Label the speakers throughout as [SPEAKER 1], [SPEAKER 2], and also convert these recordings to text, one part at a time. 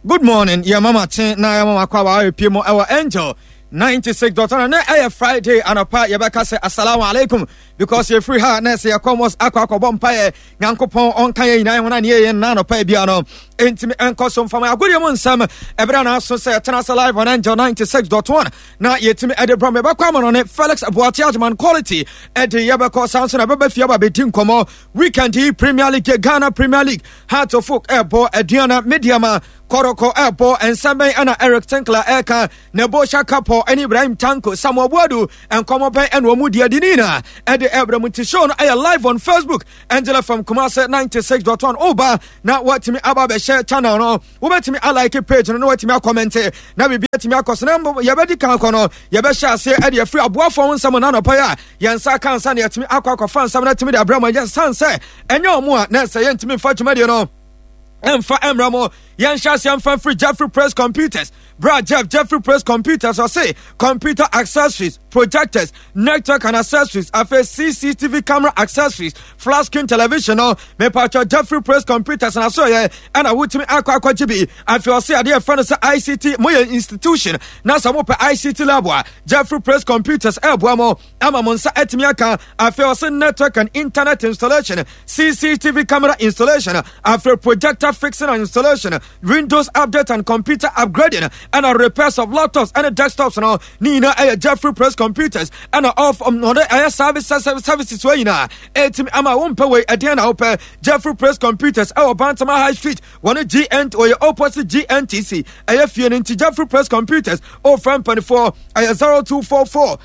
[SPEAKER 1] Good morning, your mama Chin, na your mama Kwawa, Pimo, our angel. 96.1 na ɛyɛ Friday anɔpa yɛbɛka sɛ assalamu alaikum because yɛ free ha na sɛ yɛkɔmɔs akɔ mpaeɛ nyankopɔn ɔnka yɛ nyinaa ho na ne yɛyɛ na anɔpa bia no ɛntimi ɛnkɔ so mfama agodeɛ mu nsɛm ɛberɛ na aso sɛ yɛtena sɛ live on Angel 96.1 na yɛtimi ɛde brɔ mɛbɛkɔ ama no ne Felix Abuate Agyeman quality ɛde yɛbɛkɔ saa nso na ɛbɛbɛ fie aba bɛdi nkɔmmɔ weekend yi Premier League Ghana Premier League Heart of Folk ɛbɔ aduana mediama Koroko Airport and Sambe and Eric Tinkler Eka Nebosha Kapo and Ibrahim Tanko Samuel Wadu and Komope and Wamudia Dinina and the Abramuti show I am live on Facebook Angela from Kumasi 96.1 Oba now what to me about share channel no what to me I like a page and what to me comment now we be to me cause number yabedi kankono yabesha say and you free abua for someone on paya yansa kan san yet me akwa fan some to me the Abraham just san say and your more na say to me for you know Emfa Emramo, Yanshas Yamfan Free Jeffrey Press Computers, Brad Jeffrey Press Computers, or say computer accessories, projectors, network and accessories, CCTV camera accessories, flat screen television, or me patcha Jeffrey Press Computers, and I saw ya, and I would to me aqua jibi. I feel say a dear friend of ICT, my institution, Nasa Mopa ICT Labwa, Jeffrey Press Computers, Elbuamo, Amamonsa Etimiaka, I feel say network and internet installation, CCTV camera installation, I feel projector fixing and installation, Windows update and computer upgrading, and a repairs of laptops and desktops and all. Nina Jeffrey Press Computers and off other services way na. Etim ama wumpe way at the end of Jeffrey Press Computers. Our Bantama High Street, one GNT or your opposite GNTC. Into Jeffrey Press Computers. Oh, from 24 0244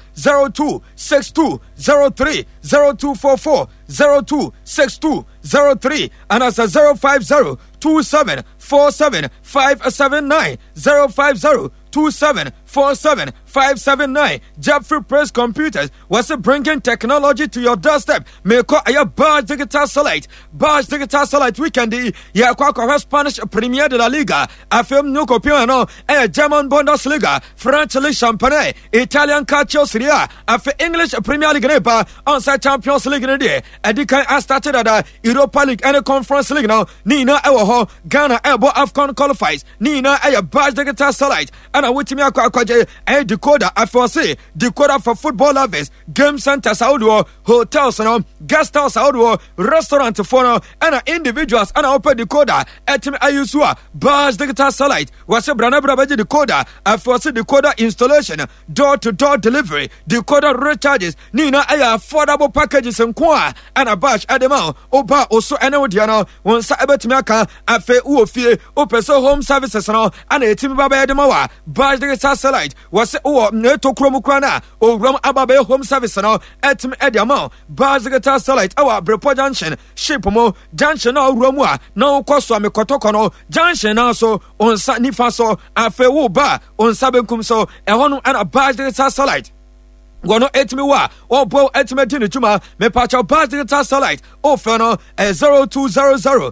[SPEAKER 1] 0262 03 0244 0262 03 and as a 050 27 47 579 050 27 47 579 Jeffrey Press Computers was bringing technology to your doorstep. Make a Barge Digital Satellite. Barge Digital Satellite weekend. Ya kwa Spanish Premier de la Liga. A film no copiano. A German Bundesliga. French League Champagne. Italian Calcio Serie A. A English Premier League neighbor. On Champions League in the day. A decade I started at the Europa League and a Conference League now. Nina Ewaho. Ghana Ebo AFCON qualifies. Nina a Barge Digital Satellite. And I wait to me a decoder, I foresee decoder for football lovers, game centers outdoor, hotels and guest house outdoor, restaurant for and individuals and open decoder. Etim Ayusua, Barge Digital Satellite, was a Branabrabaji decoder, I foresee decoder installation, door to door delivery, decoder recharges, Nina Aya affordable packages and qua and a batch Adema, Oba also Anodiano, one Sabatmaka, Afe Uofie, Opeso Home Services and all, and a Tim Baba Ademawa, Barge Digital Satellite was Neto Chromocrana or Rom Ababe Home Service and all Etim Ediamo, Barge Digital Satellite, our Brepo Junction, Shipomo, Junction or Romwa, no Koswami Kotokono, Junction also on Sanifaso, Afe Uba, on Sabenkumso, and a Barge Digital Satellite. Gono etmiwa o bo etmetini chuma me pacha Barge Digital Satellite o feno 0200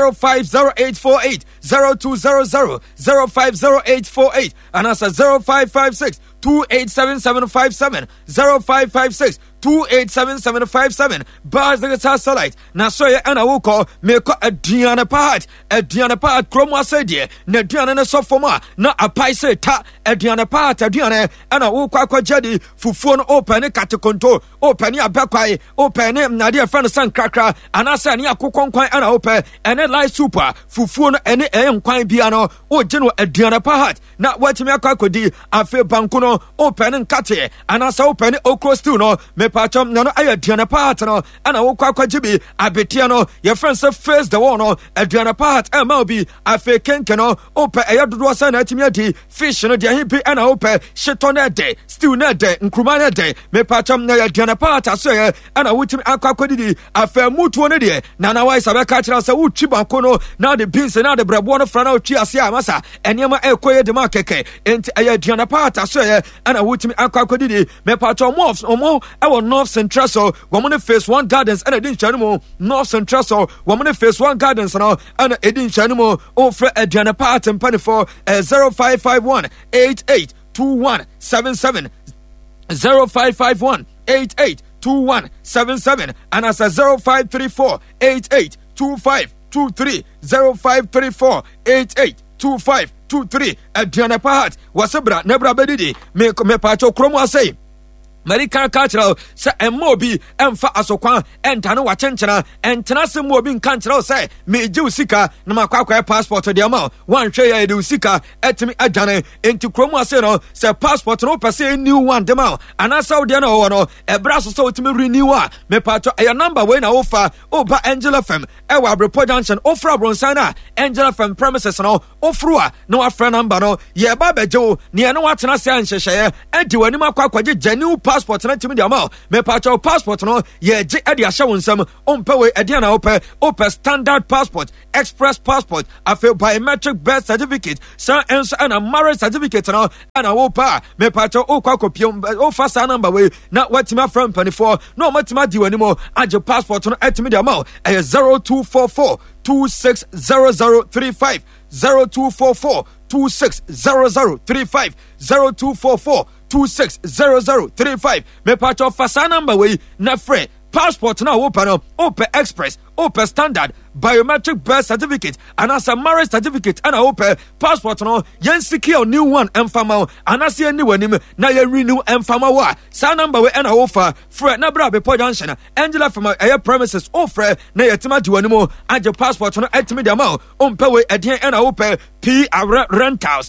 [SPEAKER 1] 050848 0200 050848 and as a 0556 287757 0556 287757 Barge Digital Satellite na so ye ana wo call me ko aduane part kromo asedie na aduane ne so foma na apai se ta aduane part aduane ana wo kwa jadi fufuo no open katekonto open abakwai open na de friend san krakra anasa ne akokonkwan ana open ene light super fufuo no ene enkwan bia no o gino aduane part na watimi akakodi afe banku no open nkate anasa open okro stew no me pachom no aduane part no ana wo kwa jibi abetia no your friend say face the one no aduane part MLB afe kenke no open eyadodo san na atimi adi fish no de hipi ana open shito na de stew na de nkruma na de me pachom na aduane part aso ye ana wutimi akakodi afe mutuo ne de na na wai sabe ka kira say wutwi banko no na de beans na de brebo no fra na wutwi ase amasa enema ekoye de ma keke enti aduane part aso ye ana wutimi akakodi me pachom omo ewo North Central so woman face one gardens and edin chanimo North Central so woman face one gardens and edin chanimo offer aduane part and penny for 0551 882177 0551 882177 and as a 0534 882523 0534 2523 aduane pahat wasebra nebra bedidi me pacho kromo asay American cultural say emobi emfa asokwan entane wa chenchena entena se mo bi nkan kire say me je usika na makwakwa passport de ama wan hwe ya de usika etimi adwane enti kromo ase no say passport no pese new one dem out anasa wo de na wo no ebra so utimi renew a me pato e number we na ofa oba Angela FM e wa Abreport Junction ofra bronsana Angela FM premises no ofru a na wa fra number no ye ba beje ne no watena se anhyehyeye edi wani makwakwa je genuine passport na timi dia ma me pacho passport no ye je e dia hye wonsam ompe we e dia na ope standard passport express passport afi biometric birth certificate sa enso na marriage certificate no na opa me pacho okwakopiom o fasa number we na watima from 24 no matima di wani mo age passport no etimi dia ma 0244 260035 0244 260035 0244 260035 me pacho fasa number we na free passport na open express open standard biometric birth certificate and as a marriage certificate and open passport no yen secure new one emfama and as any wanim na yen renew emfama wa sa number we na offer free na bra Abreport Junction Angela from air premises offer na yetima diwanimo age passport no etimi dia ma ompe we eden na open PR rentals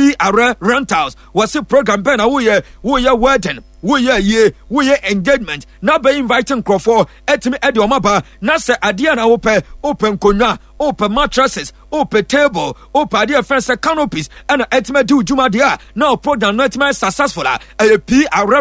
[SPEAKER 1] was a program ben wo ye wedding wo ye engagement na be inviting crowd etimi ede omaba na se ade na open konwa open mattresses open table open ade friends canopies and etimi di ujuma dia na program not my successful PR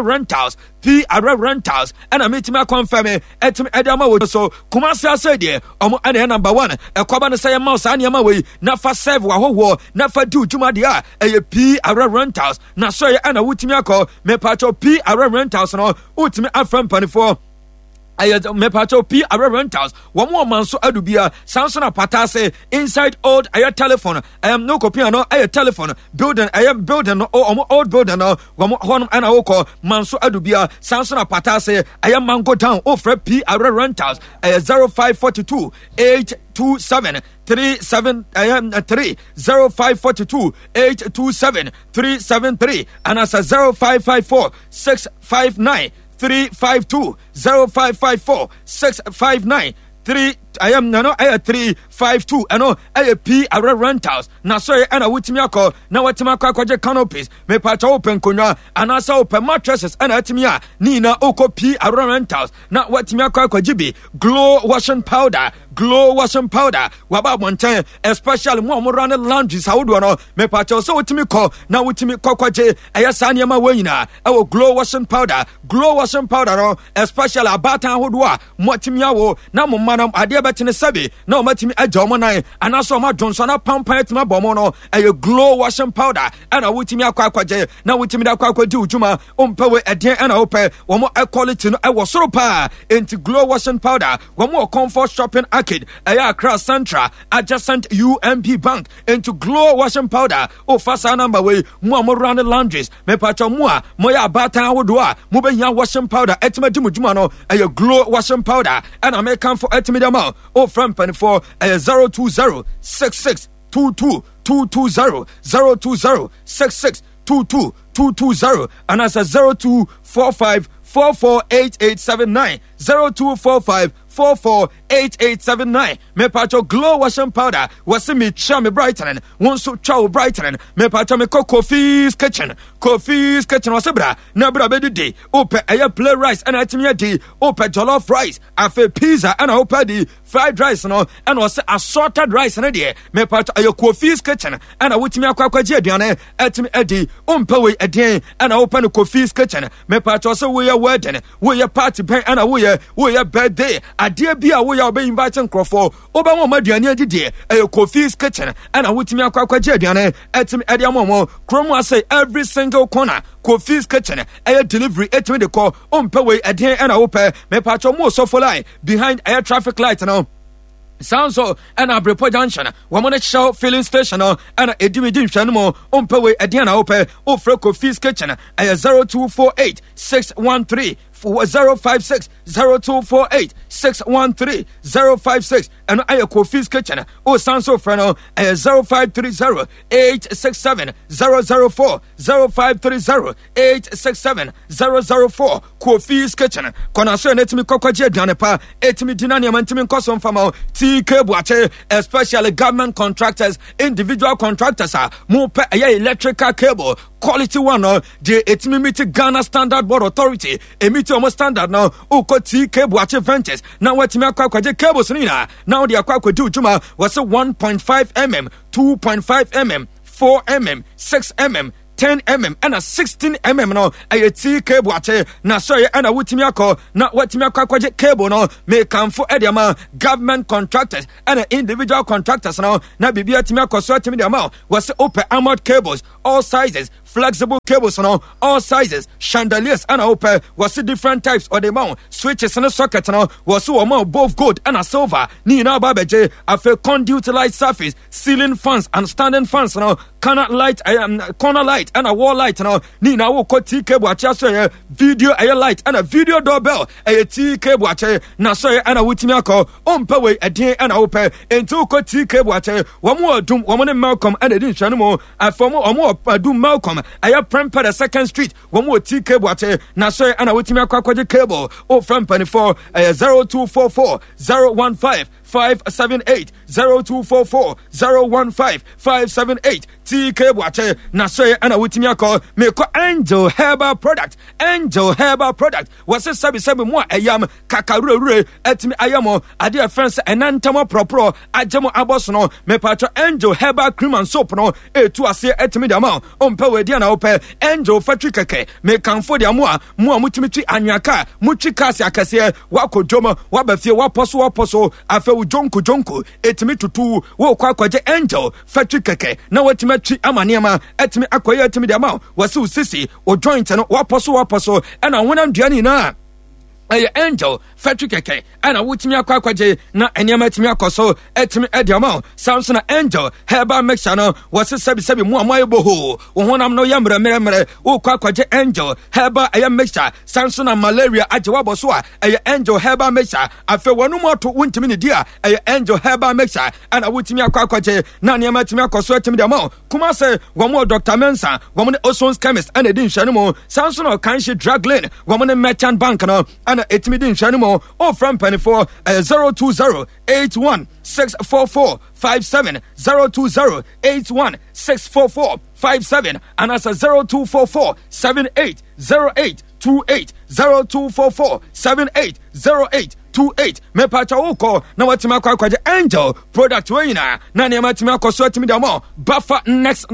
[SPEAKER 1] rentals and a meeting confirm etimi ede ma wo so Kumasi say there omo ane number 1 ekoba no say mouse ane ma we na fa serve wa ho na fa di ujuma dia PR rentals na so ye ana wutimi akọ me pacho PR rentals no utimi afram panifo me pacho PR rentals one more man so adubia Samsung patase inside old telephone no copy no telephone building building no old building no one ana oko man so adubia Samsung patase mango down offer PR rentals 0542 827 37 0542 827 373 and as a 0554 659 352 0554 659 3 I am no 352 ano PR rentals na so ye na wutimi akọ na watima akọ canopies me pacha open konwa anasa open mattresses na atimi a ni na oko PR rentals na watimi akọ jibi glow washing powder waba bonten especially mo run laundry sawodo no me pacha so wutimi kọ na wutimi kokwaje ayasa niam wa nyina e glow washing powder no especially abatan hodo a motimi awo na mo manam ade betene sabe na omatimi agya omonan anaso ma dwonso na pampan etima bomo no glow washing powder ana wutimi akwaje na wutimi da akwaje ujuma ompewe eden ana ope womo quality no wo soro pa enti glow washing powder womo comfort shopping arcade Accra Central adjacent UMP Bank into glow washing powder o fasa number we mo run laundries me pacha mo ya batan wodo a mo be yan washing powder etima dimujuma no glow washing powder and American for etima dama o from 24 020 66 22 220 020 66 22 220 and as a 0245 448879 0245 448879 me pacho glow washing powder was me chame brightening one so chow brightening me pacho me Kofi's kitchen was bra na bra be di ope play rice and atimi di ope jollof rice afa pizza and ope di fried rice no and was assorted rice na dey me pacho Kofi's kitchen and wutimi akwaje aduane atimi edi ompe we eden and open Kofi's kitchen me pacho so we wedding we party pen and we birthday adia bia wo ya be invite nkrofo oba mo maduane adidie Kofi's kitchen and wutimi akwaje aduane atimi edi amomo kromo say every single corner Kofi's kitchen delivery etimi de call ompe we eden and ope me pacho mo so for line behind air traffic light now sounds so and Abreport Junction woman show filling station and edimidin hwanmo ompe we eden and ope ofre Kofi's kitchen 0248 613 056 0248 613 056 and I Kofi's kitchen o sanso freno 0530 867 004 0530 867 004 Kofi's kitchen kona so netimi kokwaje aduane pa etimi dinane mantimi nkoso mfama TK Buache, especially government contractors, individual contractors mo pe electrical cable quality one the etimi meet Ghana Standard Board Authority emiti almost standard now uko TK Buache Ventures now wetimi akwaje cables nina now the akwa do juma was 1.5 mm 2.5 mm 4 mm 6 mm 10 mm and a 16 mm no a TK Buache na so ye and a wutimi akọ na wetimi akwaje cable no me kamfo ediama government contractors and individual contractors no na bibia timi akọ so timi diama was open armored cables all sizes flexible cables no all sizes chandeliers and open was different types of the mount switches and sockets no was both gold and a silver ni na babeje afa conduit light surface ceiling fans and standing fans no corner light and a wall light no ni na wo ko TK Buache so ye video light and a video doorbell TK Buache na so ye and a wutimi akọ ompa we edin and a open into ko TK Buache womo adum womo ne Malcolm and edin hwanu mo afomo omo adum Malcolm aya prempa the second street womo TK Buache na so ye and a wutimi akọ cable o from 24 0244 015 578 0244 015 578 TK Buache na so ye ana wutimi akọ me ko Angel Herbal Product was sabi mo ayam kakarure etimi ayamo ade afense enantamo propro ajemo aboso me patro Angel Herbal Cream and Soap no etu ase etimi de ma ompa we dia na ope Angel Factory keke me kanfo de mo mutimi twi anwaka mutwi kasi akase wakodwoma wabafie waposo afa ujonko etimi tutu wo kwaje Angel Factory keke na watimi twi amaniama etimi akoye etimi de ma wasi usisi o joint no waposo and I wonam duani na Angel Factory keke ana wutimi akwaje na eniama timi akoso etimi ediama Samson Angel Herbal Mixture no wase sabi mu amoyebo ho wonam no yamre wo kwaje Angel Herbal Mixture Samson malaria agewabo so Angel Herbal Mixture afa wonu moto wuntimi ne dia Angel Herbal Mixture ana wutimi akwaje na eniama timi akoso etimi ediama kuma se womo Dr. Mensa womo ne Osons Chemist and edin hwanu Samson Kanshi Drug Lane womo ne Merchant Bank no and etimidin hwanimo o from 24 020 81 644 57 020 81 644 57 and as a 0244 78 08 28 0244 78 08 28 me pacha uko na watima kwaje Angel product wena na ne matima kwaso atimi da mo Buffer next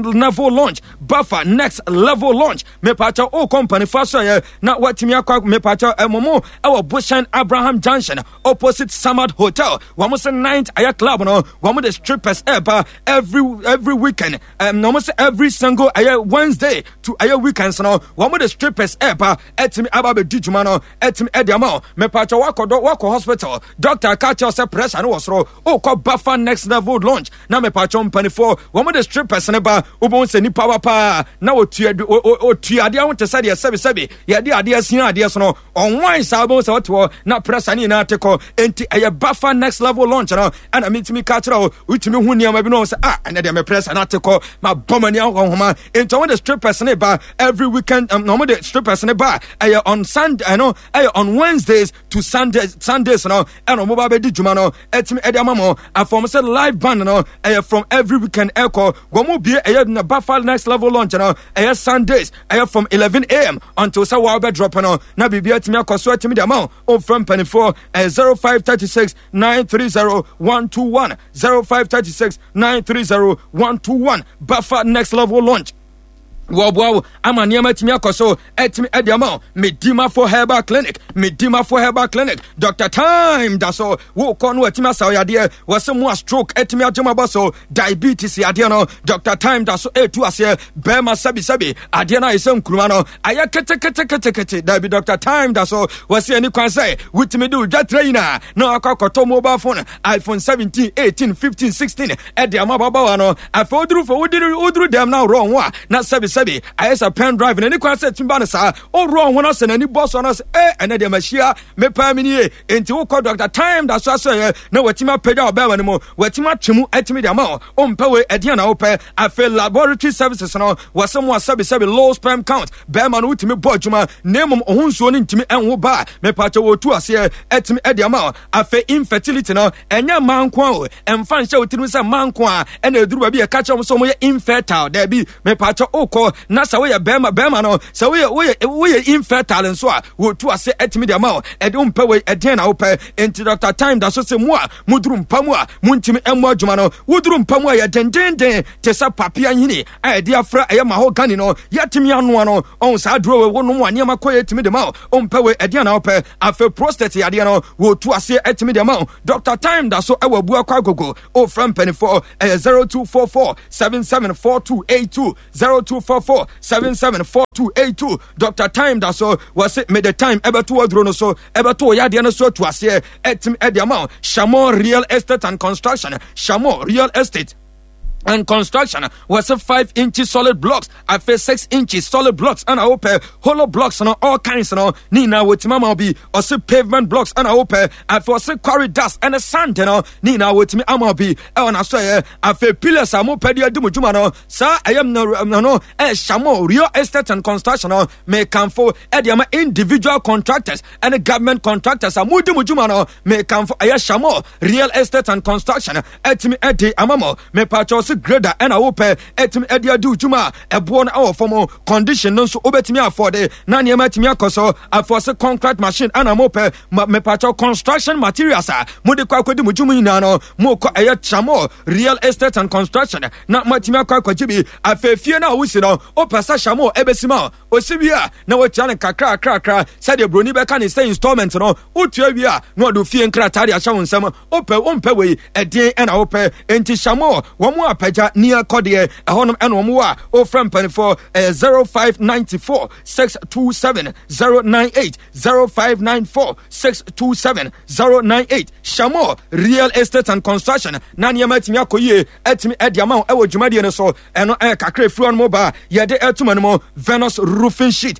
[SPEAKER 1] level launch me pacha o company faso ye na watimi kwa me pacha momo our Bushan Abraham Junction opposite Samad Hotel wamo se 9th aya club no wamo the strippers every weekend no say every single aya Wednesday to aya weekends no wamo the strippers etimi ababe dijuma no etimi ediama me pacha wako hospital doctor catch us pressure no was ro o ko Buffer next level launch na me patchon panifo wo mo the strippers ne ba obon se ni power pa na o tuade a wonte say sebi ye de ade asia ade so no on wan sa obon se woto na pressure ni na teko enti eye Buffer next level launch no ana mitimi catch ro utimi hu niam bi no say ene de me pressure na teko ma bomani ahoma enti won the strippers ne ba every weekend no mo the strippers ne ba on Sunday on Wednesdays to Sundays no and on mobile bedi juma no etimi ediamamo afom say live band no from every weekend echo gomo bie na Buffer next level launch no Sundays from 11 a.m. until say we be drop no na bibia etimi akoso etimi diamamo on from 24 0536 930 121 0536 930 121 Buffer next level launch Wow, I'm a near Matimia Coso, Etimi Ediamo, Medima for Herbal Clinic, Dr. Time, that's all. Walk on what Timasa idea was some more stroke, Etimia Jamabaso, diabetes, Adiano, Dr. Time, that's all. To us here, Bema Sabi, Adiana is some Krumano, Ayakete, that be Dr. Time, that's all. Was any can say, with me do that trainer, no Akakoto mobile phone, iPhone 17, 18, 15, 16, Ediama Babano, I found through for Udru them now wrong, not Sabi. sabi ayesa pen drive na ni kwa se timba na sa o ro ho na se na ni boss na se ene de machia me pa mi ni enti wo call Dr. Time da so na watima peda obema ni mo watima twemu atimi de ama o mpa we ade na wo pe afi laboratory services no wasemo sabi low sperm count bema no utimi bo adwuma nemom ohunsuo ni ntimi enwo ba me pa che wo tu ase atimi ade ama afi infertility no enya manko o emfa nhye otiri se manko a ena eduru ba bi e ka che so mo ye infertile da bi me pa che okọ na sa we ye bema no sa we ye infertile nso a wo tu ase atimi de ama ede mpa we ade na wo pe enti Dr. Time da so se mu a muduru mpa mu a muntimi emu adwuma no wuduru mpa mu a ye dendenden te sa papia nhini a ede afra eye mahogany no yatimi anu no on sa duro we wonu mu aniama koye timi de ma on pe we ede na wo pe afa prostate yade no wo tu ase etimi de ma Dr. Time da so ewa bu akwa gogo o from penny for 0244 774282 0244 774282 Dr. Time da so was it me the time ebeto wadro no so ebeto yade no so tu ase etim ede ma Shamo Real Estate and Construction Shamo Real Estate and Construction was a 5 inches solid blocks. I feel 6 inches solid blocks and I hope hollow blocks and all kinds of Nina with mama be or say pavement blocks and I hope I feel say quarry dust and a sand Nina with me ama be and I say I feel pillars are more pedia dumujumano sir I am no Shamo Real Estate and Construction may come for Ediama individual contractors and the government contractors are more dumujumano may come for Shamo Real Estate and Construction at me Eddie Amamo may patch grader and I hope etim edia do juma ebo na our formal condition no so obetimi afford na ne matimi akoso afose concrete machine and I hope me patch construction materials mo de kwa kwedi mo juma ina no mo ko eye Shamo Real Estate and Construction na matimi akwa bi afefie na wusi no o pesa Shamo ebesima o sibia na wo chane kakra said the broni be kan say installment no o tuawia no do fie nkrata de ahya wonsam o mpe we edin and I hope enti Shamo wo mo Paja near Kodie, a honum and Omua, or from penny for 0594 627 098 0594 627 098 Shamo Real Estate and Construction Nanya Matimiako ye etimi ediamount ewo jumadi so eno kakre fluan moba yede etumanimo Venus roofing sheet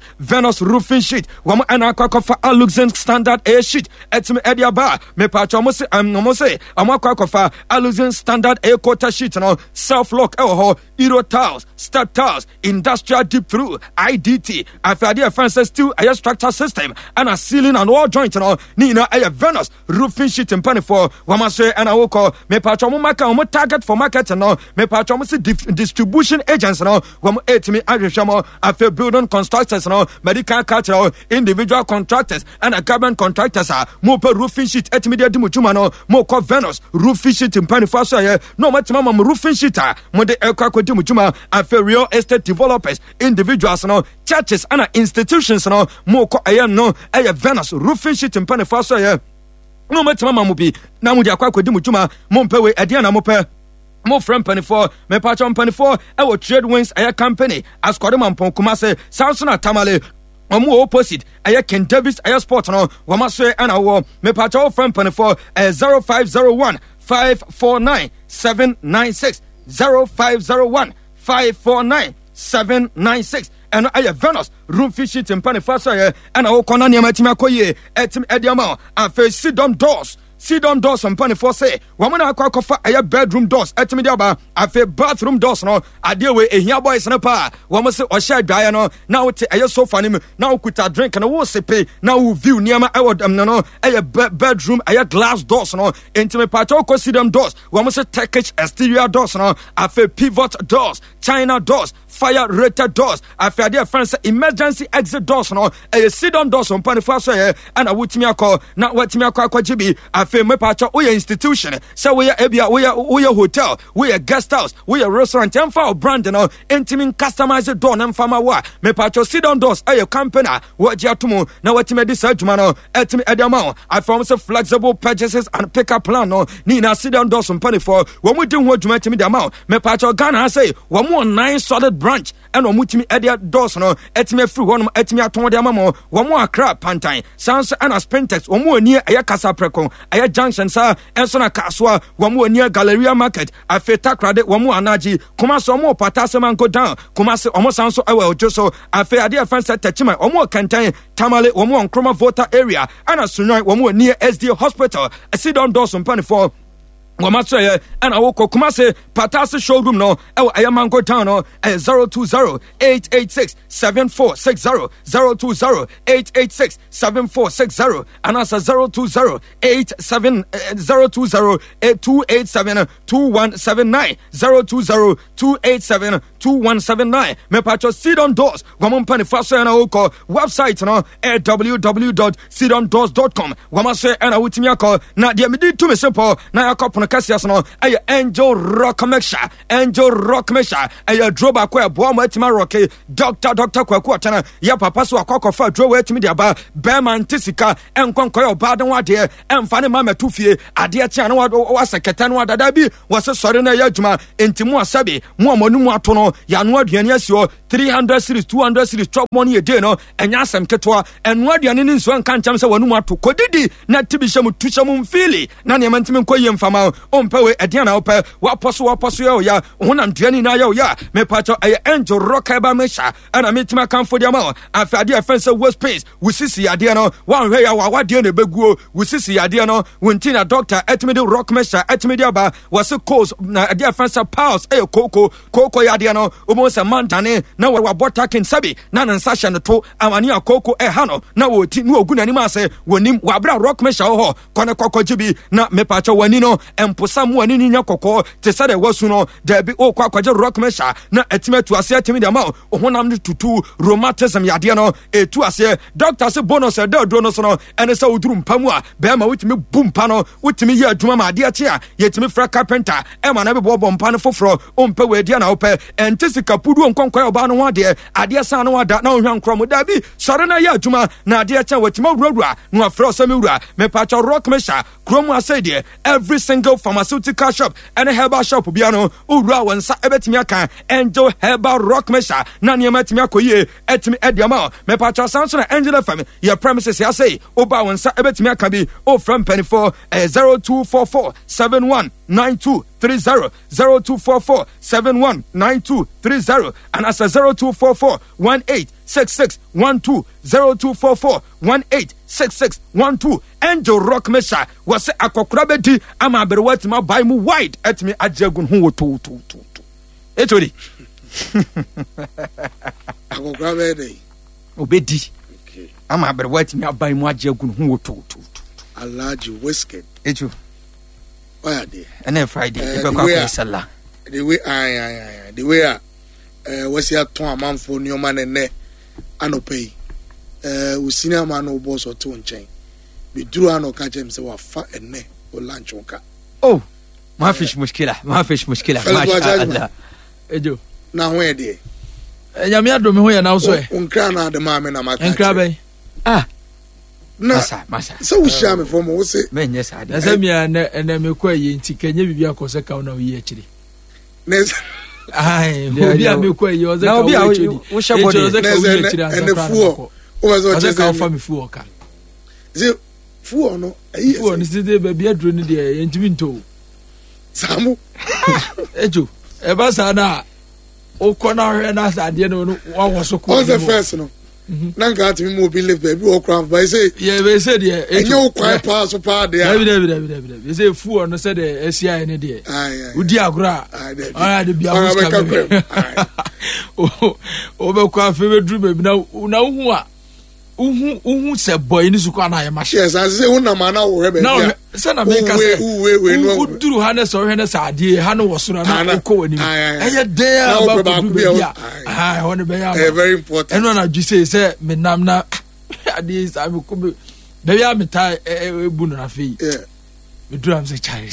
[SPEAKER 1] wamo ana kwakofa Aluxen standard air sheet etimi ediaba me pacho mo se amakwakofa Aluxen standard air quarter sheet no self-lock Euro tiles, step tiles, industrial deep through, IDT, Afadia Francis steel air structure system, and a ceiling and wall joint and all. Nina a Venus roofing sheet and penny for Wamase and I will call me patromo target for market and all, me patromo distribution agents and all, Wam etimi Irishamo, Afa building constructors and all, medical cultural, individual contractors, and a government contractors are more per roofing sheet etimidia dimujumano, more called Venus roofing sheet in penny for no much mama roofing sheet. Mode ekwa kwedi mujuma and real estate developers, individuals no churches and institutions no mo ko no Venus roofing sheet in penny for no matter mama mubi na mudi akwa kwedi mujuma mo mpewe ediana mo pe mo from penny for me patch penny for trade winds air company as Kodman Ponkumase Samson Atamale Omo opposite Ken Davis Air Sport no Wamase and our me patch from penny for 0501 549 796 0501 549 796 and I have Venus room fish it in Panifasa and I will call Namatima Koye etim ediama and face sit-down doors on penny for say woman akwa a bedroom doors etimidiaba afa bathroom doors no ade we ehia boys no pa woman say osha dwa no na wote aye sofa nim na ukuta drink na wo sepe na wo view niama no bedroom aye glass doors no intime pacho ko sit-down doors woman say Turkish exterior doors no afa pivot doors China doors fire rated doors afa there friends emergency exit doors no aye sit-down doors on penny for say and awutimi akọ na watimi akọ jibi me pacha we institution so we ebia we hotel we guest house we restaurant and for brand no intimate customized door na fama wa me pacha sit down doors ayo company what jatumu na watime this adwuma no etime edama I from so flexible purchases and pick up plan no ni na sit down doors on penny for when we do ho adwuma etime edama me pacha Ghana say we more 9 solid branch ɛna ɔmo timi ɛde dɔɔso no ɛtimi afiri hɔ nom ɛtimi atɔn de ama mo wɔn akra pantan sanso ɛna sprintex wɔn oni ɛyɛ kasa preko ɛyɛ junction saa ɛnso na kasoa wɔn oni galleria market afe takrade wɔn anaji Kumasi wɔn pata sema go down Kumasi wɔn sanso ɛwɔ ojo so afe ade ɛfɛn sɛ tɛkyima wɔn kɛntɛn tamale wɔn nkroma voter area ɛna sunwan wɔn oni SD hospital ɛsidɔn dɔɔso mpanifo Wamasoye and Awoko Kumase Patasi showroom no Ayamango town no 020-886-7460 020-886-7460 and as 020-287-2179 020-287-2179 Mepacho Sidon Doors Wamon Panifaso and Awoko website no www.sidondoors.com Wamasoye and Awutimiako na dia medi to me simple na yakop Cassius no ay Angel Rock Mecha ay droba kwa boa matima rock Dr. Kwaku atana ya papa so akoko fa dro wetimi dia ba Berman tisika enkonko ya obaden wade emfa ne mama tufie ade tia no wa seketa no dada bi wose sori na ya adwuma entimu asabe mu amonu mu ato no ya no aduane asio 300 series 200 series chop money a day no enya asem ketwa eno aduane ni nso nka ncham se wanu mu ato kodidi na tibihye mu tuhye mu mfili na ne mantimi nkoye mfama Ompewe Ediana Ope, Waposu ya, Honandiani na ya, Mepacho, Angel Rock Mesha, and I meet my camp for the amount. After the offense of worst pace, we see Adiano, one way our dear Beguo, we see Adiano, Wintina Doctor, Etmido Rock Mesha, Etmidiaba, was a cause, the offense of Pals, Coco Yadiano, almost a Montane, now we're botaking Sabi, Nan and Sasha and the two, Amania Coco Hano, now we'll no good animase, when him Wabra Rock Mesha, Kona Coco Jibi, not Mepacho Wanino, and Posamu and Nina Coco, Tesade Wasuno, Debbie O Quaja Rock Mesha, na etime to ase etime de ma ohonam ne tutu rheumatism yade no etu ase doctor se bonus e do no so no ene se oduru mpamu a be ma wutimi bumpa no wutimi ye adwuma ma ade ache a yetimi fra carpenter e ma na be bo mpa no foforo ompa we dia na ope entisika pudu onkonkwa oba no ade ade san no ada na ohwan krom da bi sore na ye adwuma na ade ache wetimi wurura no afra osami wura me pacha Rock Mesha krom ase de every single pharmaceutical shop and herbal shop bia no wura wonsa ebetimi aka Angel Herbal Rock Mesha na niema timi akoye etimi ediama me pacha sanso na Angel FM your premises ya say oba wonsa ebetimi aka bi o from penny for 0244 7192 30 0244 7192 30 and as a 0244 186612 0244 186612 Angel Rock Mesha was a akokrabedi ama berwat ma buy mu wide at me ajagun hu to etodi
[SPEAKER 2] akokrabedi
[SPEAKER 1] obedi okay ama berwat me buy mu ajagun hu to
[SPEAKER 2] Alaji Whiskey
[SPEAKER 1] etu
[SPEAKER 2] why dey
[SPEAKER 1] and Friday e be kwa sala
[SPEAKER 2] the way the way was here to amanfo nioma ne anopei usina ma no boss o to nchen be duru ano ka jem se wa fa enne o lunch onka
[SPEAKER 1] ما فيش مشكله ما شاء الله ejo
[SPEAKER 2] na ho e de
[SPEAKER 3] nyame adome ho ye na so e
[SPEAKER 2] onkra na de ma me na maka
[SPEAKER 3] nkra ben
[SPEAKER 2] masa so we share me from wo se
[SPEAKER 1] menye sa de
[SPEAKER 3] asa mi na me kwa ye nti kenye bibia akose ka na wo ye akiri
[SPEAKER 2] nes
[SPEAKER 3] ai obi a me kwa ye o ze ka wo akiri
[SPEAKER 1] wo shebode
[SPEAKER 2] ene fuo o mazo
[SPEAKER 3] che ka fa me fuo ka
[SPEAKER 2] ze fuo no ayi
[SPEAKER 3] fuo ni se de bibia aduro ni de entimi nto
[SPEAKER 2] Samu
[SPEAKER 3] ejo e ba sa na o ko na hwe na sa de no wa wo so ko
[SPEAKER 2] on the first no nanga ati mi mo bi live baby o craft by say
[SPEAKER 3] yeah we say de
[SPEAKER 2] enyo kwai pa so pa de
[SPEAKER 3] we say fu no say de ACI ne de udi agora de bia mo ska o be kwa fe be dru baby na hu a uhu se boy ni su kwa na ya ma
[SPEAKER 2] yes as say una ma na wo hebe
[SPEAKER 3] na se na me ka se no duru ha ne so hwe ne sa ade ha no wo so na ko wani eye dey about to do bia won be ya
[SPEAKER 2] very important
[SPEAKER 3] eno na ju say me nam na ade sa me ko be ya me ta ebu no na fe me duru am say chai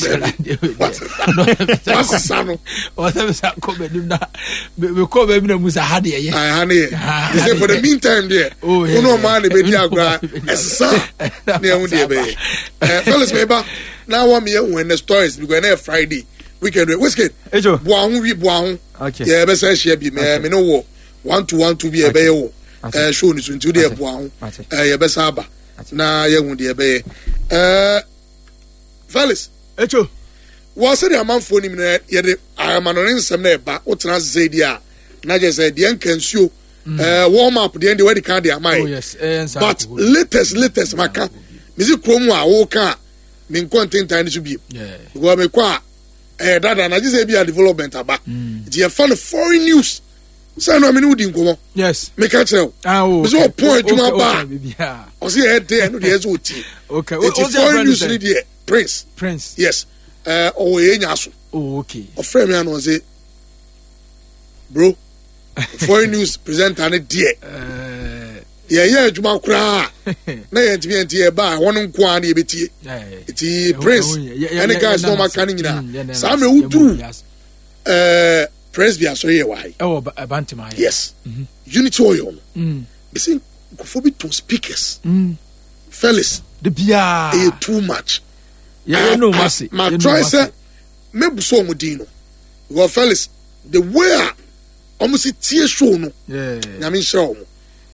[SPEAKER 3] no
[SPEAKER 2] sano
[SPEAKER 3] o se sa ko be nim na me ko be na musa ha de ye
[SPEAKER 2] you say for the meantime there no man be dia agora esa na hu de be fellas meba now want me when the stories we go na Friday weekend Whiskey
[SPEAKER 1] ejo
[SPEAKER 2] boahu okay yeah be say share bi me no wo 1-to-1 bi ebe ye wo show ni so nti de ebo aho ye be sa aba na ye hu de ebe ye Felix
[SPEAKER 3] echo
[SPEAKER 2] was the amanfo ni na ye de amanorin nsem na eba wotena zedi a na je say de nkansuo warm up the end where the can dey amai but latest maka misi krom a wo ka me content tan so bi go me kwa dada na je say bi a development aba it ye fan foreign news say no me no di nkomo
[SPEAKER 3] yes
[SPEAKER 2] me ka kire o so point juma ba o say head there no dey so ti
[SPEAKER 3] okay
[SPEAKER 2] it's foreign news ni there prince yes o ye nya so
[SPEAKER 3] okay
[SPEAKER 2] o frame me no say bro foreign news presenter ne die yeah adwuma kura na ye ntimi enti ba won nko an ye betie eti prince any guys no makani nyina sa me wuduru press bia so ye why
[SPEAKER 3] bantima
[SPEAKER 2] yes unity oil be say go be to speakers Felix
[SPEAKER 3] the bia
[SPEAKER 2] too much
[SPEAKER 3] no masi
[SPEAKER 2] my try say me buso modino go Felix the way almost tie show no na me show mo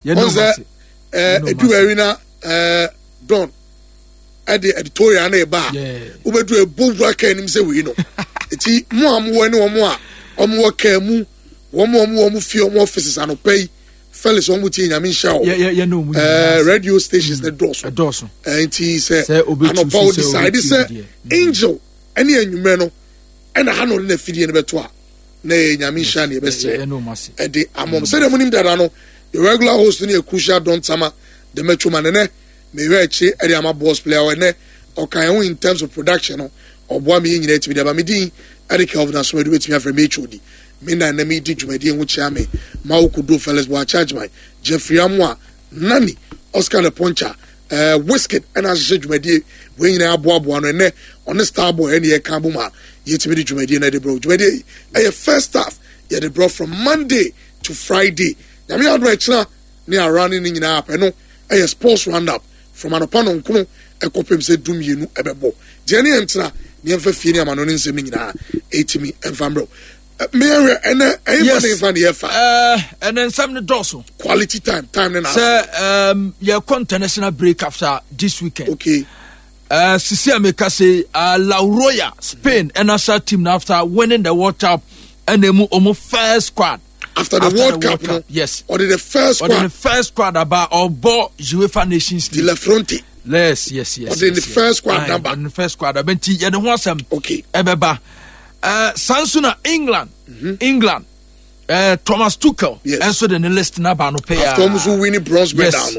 [SPEAKER 2] edu arena don editorial na ba obedu ebubu aka nim say we no eti mo amwo ne omo a omo ka mu omo fi omo offices anopay Felix omo tie nya me show radio stations the doors enti say anopo decide say angel any anwumre no e na ha no na fidie ne beto a na nyamisha ne bese edi amom say dem nim dada no the regular host ni a crucial don sama the metro man ne me we echi edi ama boss player we ne okan in terms of production no oboa me nyina etimi da ba me din edi Kelvin so me do etimi afre me chodi me na na me di dwumadi enwu chia me ma wokudo Felix bo charge my Jeffrey Amwa nani Oscar the Poncha Whisket and as dwumadi we nyina aboa no ne on star boy ene ye kan buma yetimi di dwumadi na de bro dwumadi first half ye de bro from Monday to Friday na me adwa china ne running nyina apɛ no sports roundup from anopano nkono ekopem se dum yenu ebebo je ne entra ne emfa fie ne amano ne nsem nyina etimi emfambro me ene fan ye fa
[SPEAKER 3] ene nsem ne doso
[SPEAKER 2] quality time ne na
[SPEAKER 3] say your international break after this weekend
[SPEAKER 2] okay
[SPEAKER 3] Sisi Ameka say La Roya Spain national team after winning the World Cup and the first squad
[SPEAKER 2] after the World Cup no?
[SPEAKER 3] Yes
[SPEAKER 2] or the first
[SPEAKER 3] squad about Obo UEFA Nations League
[SPEAKER 2] the Lefronte
[SPEAKER 3] yes
[SPEAKER 2] or the first squad number
[SPEAKER 3] the first squad abenti ye de ho asem
[SPEAKER 2] okay
[SPEAKER 3] ebeba Sansuna England Thomas Tuchel and so the list na ba no pay
[SPEAKER 2] Thomas who win bronze medal no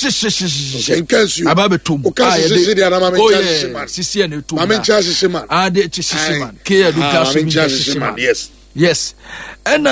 [SPEAKER 3] ababetum sisi ene tu
[SPEAKER 2] mama chase man
[SPEAKER 3] de chise man ke edu man yes and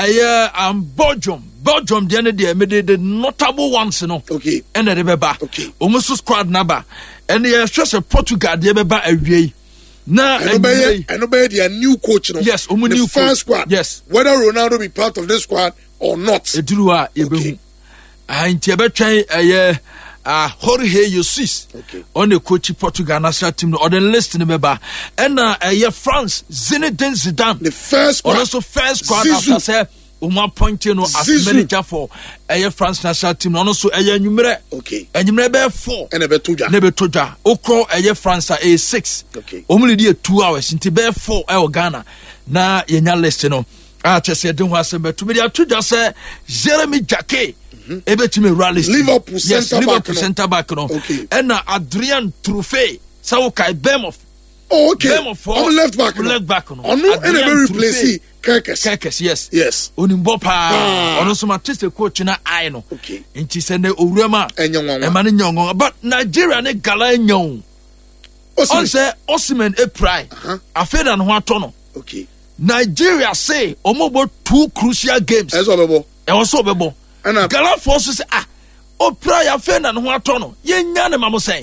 [SPEAKER 3] Belgium the made the notable ones no
[SPEAKER 2] okay
[SPEAKER 3] and the beba
[SPEAKER 2] okay
[SPEAKER 3] almost squad number and just a Portugal the beba awie na
[SPEAKER 2] and obey their new coach no
[SPEAKER 3] yes
[SPEAKER 2] new first squad
[SPEAKER 3] yes
[SPEAKER 2] whether Ronaldo be part of this squad or not
[SPEAKER 3] eduru a ebehu anti ebetwen Jorge Jesus on the coach Portugal national team or the list in the member and France Zinedine Zidane
[SPEAKER 2] the first squad
[SPEAKER 3] also first squad after say pointing as manager for France national team also numero
[SPEAKER 2] okay
[SPEAKER 3] numero be 4
[SPEAKER 2] and
[SPEAKER 3] ebetoja okro France a 6
[SPEAKER 2] okay
[SPEAKER 3] only dey 2 hours into be 4 Ghana na yenya list no chese de ho asem to me dey atoja say Jeremy Jacquet ebetime rally
[SPEAKER 2] Liverpool
[SPEAKER 3] center back no
[SPEAKER 2] okay
[SPEAKER 3] and Adrian Truffet so kai Bournemouth
[SPEAKER 2] okay
[SPEAKER 3] on
[SPEAKER 2] left back
[SPEAKER 3] no
[SPEAKER 2] ono and very replace Kerkes yes
[SPEAKER 3] onimbo pa ono so matiste coach na I no
[SPEAKER 2] okay
[SPEAKER 3] nti se ne owurama e ma ne nyongo but Nigeria ne gala nyon on say Osimhen pry afeda no ho ato no
[SPEAKER 2] okay
[SPEAKER 3] Nigeria say omobo 2 crucial games
[SPEAKER 2] so bebo
[SPEAKER 3] gala force say pry afeda no ho ato no yenya ne mamo say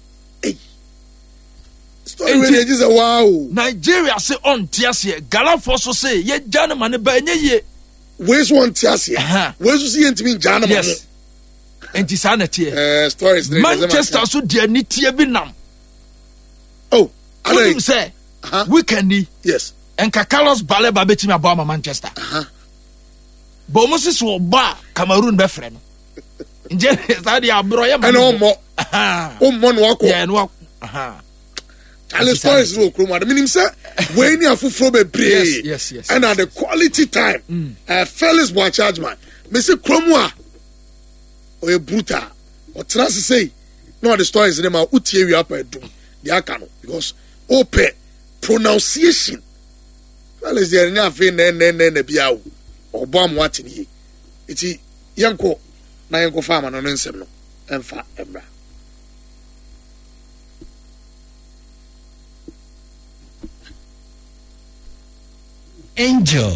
[SPEAKER 2] story wey dey say wow
[SPEAKER 3] Nigeria say on tiasie gala force say ye jane mane ba enye
[SPEAKER 2] we so on tiasie we so see ntimi jane mane
[SPEAKER 3] yes enti sa na tie
[SPEAKER 2] stories
[SPEAKER 3] Manchester so dia ni tie bi nam I say weekend
[SPEAKER 2] yes
[SPEAKER 3] enka Carlos Baleba betimi abo Manchester but Moses will ba Cameroon be friend. Nje sadi abro ya ma.
[SPEAKER 2] And no wako.
[SPEAKER 3] Yeah, no.
[SPEAKER 2] Charles Stories no kroma. The meaning say when you afufro be pray.
[SPEAKER 3] Yes.
[SPEAKER 2] And at the quality time, Felix Boachajman, me say kromwa. Oye brutal. Or trans say no the stories them are utie we up do. The akano because open pronunciation. Felix there na fe ne biawo. Obo am watching ye. Iti yanko na yanko farmer no nsem no. Emfa embra.
[SPEAKER 4] Angel.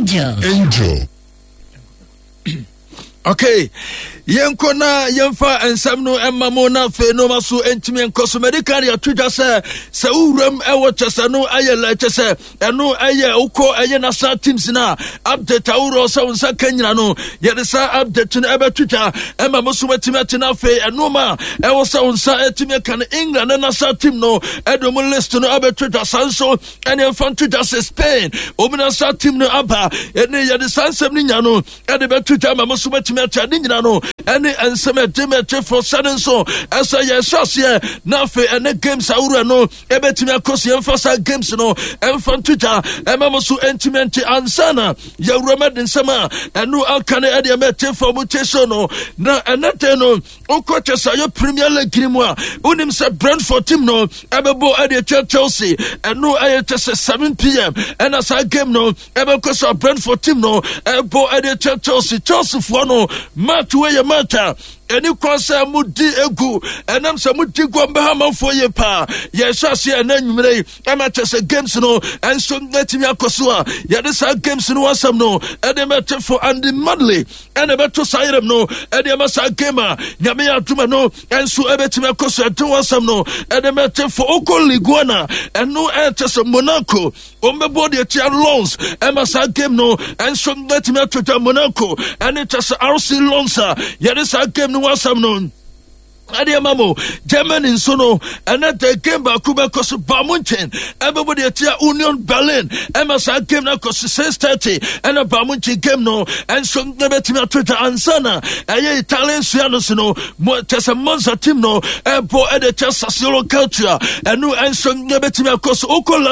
[SPEAKER 3] Okay. Yenko na yemfa ensam no emma mo na fe no maso entimi enkoso medical ya twitter se uram ewo chese no ayela chese eno aye uko aye national teams na update awro se unsa kanyina no ye de sa update no ebe twitter emma mo so metimi atina fe eno ma ewo se unsa etimi kan England na national team no edo mo list no ebe twitter sanso ene fan twitter se Spain o national team no aba ene ye de sansem ni nya no ede be twitter ma mo so metimi atia ni nyina no any and some demetre for sudden so as I yes here nafe and games awura no ebetimi akosi emphasize games no emfan twitter emamosu entimenti ansana ya remedy nsema enu akane ade emete for mutation no na enete no okoche sayo Premier League mu a unim se Brentford team no ebebo ade Chelsea enu ayete 7 p.m. and as a game no ebekoso Brentford team no ebo ade Chelsea for no match where matter any concern mudi egu enam se mudi gomba ma for ye pa ye hwase enanwumre amatese games no enso netimi akoso a ye de sa games no wasam no ede mete for Andy Madley ene beto sairem no ede ma sa game a nyame aduma no enso ebetimi akoso ede wasam no ede mete for Oko Liguana eno etese Monaco ombebo de tia loans ema sa game no enso netimi atota Monaco ene tese RC Lonsa ye de sa game no wasam no Adia mamo Germany sono and that the game ba kuba koso Bamunchen everybody at Union Berlin MSA game na koso 6:30 and a Bamunchen game no and so never team Twitter ansana a Italian Suanos no tesa Monza team no and po at the Sassuolo culture and no and so never team koso Oko La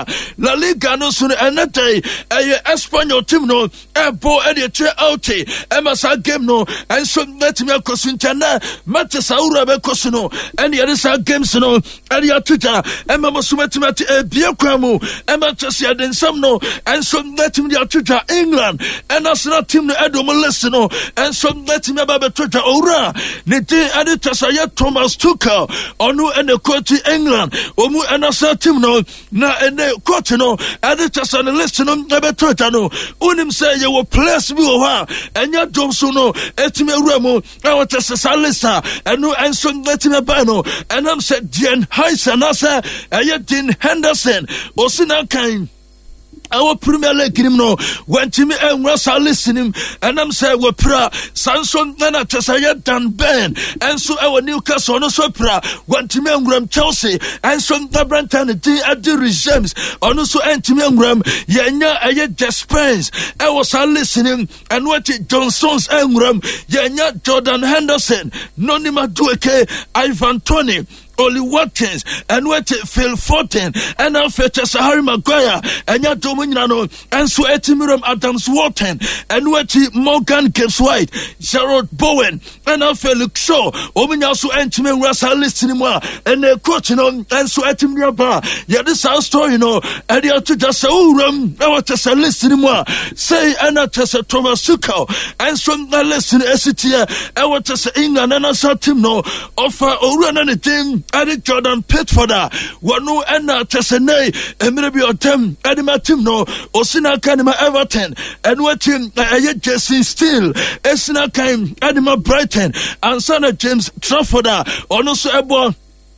[SPEAKER 3] Liga no sono and that a Espanyol team no and po at the Chelsea MSA game no and so never team koso China Manchester Ura be kosuno and the other games no and your Twitter and mama sumatimati bia kwamu and Manchester den some no and some let him their Twitter England and national team no edo molest no and some let him about Twitter ora ne day editor say Thomas Tuchel onu and the coach England omu and national team no na and the coach no editor say the list no about Twitter no unim say you will place me o and your dom so no etime uramu I want to say lista and and so let me bano and I'm said Dean Heisenasa Dean Henderson Osina kind our Premier League no when Timmy and Russell listening and I'm say we pra Samson Nana Chesaya Dan Ben and so our Newcastle no so pra when Timmy and Graham Chelsea and so the Brenton at the regimes on also and Timmy and Graham yenya a Despens I was listening and what Johnson's and Graham yenya Jordan Henderson Nonima Dueke Ivan Tony Oli Watkins and what Phil Fortin and now features Harry Maguire and ya Dominano and so Etimiram Adams Wharton and what Morgan Gibbs White, Gerald Bowen and now Felix Shaw, Ominasu Entimen Russell listening more and the coach and so Etimia Bar. Yeah, this our story, and you have to just say, oh, I want to say listening more. Say, and I just say Thomas Tuchel and so the listen SCT, I want to say England and I saw team no offer or run anything. Adi Jordan Pickford wanu ena tesene emire bi otem adi ma team no osina kanima Everton and wetin Jason Steele esina kan adi ma Brighton and Sana James Trafford ono so ebo